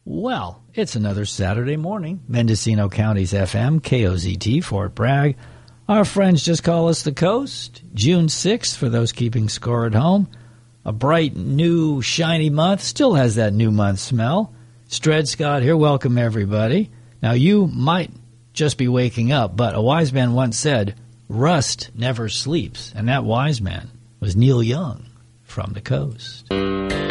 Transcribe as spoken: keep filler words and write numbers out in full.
Well, it's another Saturday morning. Mendocino County's F M, K O Z T, Fort Bragg. Our friends just call us the Coast. June sixth, for those keeping score at home. A bright, new, shiny month. Still has that new month smell. It's Dred Scott here. Welcome, everybody. Now, you might just be waking up, but a wise man once said, rust never sleeps. And that wise man was Neil Young from the Coast.